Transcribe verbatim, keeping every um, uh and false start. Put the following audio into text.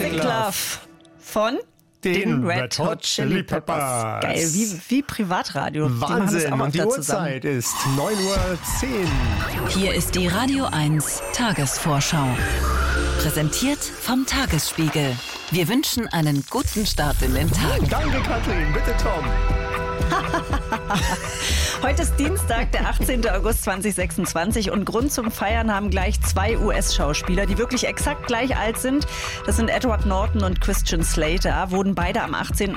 Make Love von den Red Hot Chili Peppers. Geil, wie, wie Privatradio. Wahnsinn, die und die Uhrzeit ist neun Uhr zehn. Hier ist die Radio eins Tagesvorschau. Präsentiert vom Tagesspiegel. Wir wünschen einen guten Start in den Tag. Danke, Katrin. Bitte, Tom. Heute ist Dienstag, der achtzehnten August zweitausendsechsundzwanzig und Grund zum Feiern haben gleich zwei U S-Schauspieler, die wirklich exakt gleich alt sind. Das sind Edward Norton und Christian Slater, wurden beide am achtzehnten